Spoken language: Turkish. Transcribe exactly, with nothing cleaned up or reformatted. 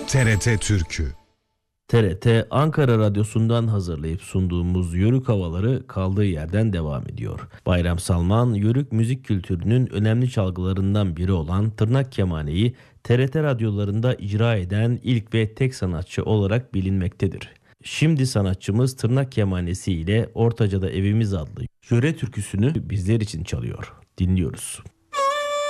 T R T Türkü. T R T Ankara Radyosu'ndan hazırlayıp sunduğumuz Yörük Havaları kaldığı yerden devam ediyor. Bayram Salman, Yörük müzik kültürünün önemli çalgılarından biri olan tırnak kemaneyi T R T radyolarında icra eden ilk ve tek sanatçı olarak bilinmektedir. Şimdi sanatçımız tırnak kemanesi ile Ortaca'da Evimiz adlı yöre türküsünü bizler için çalıyor. Dinliyoruz.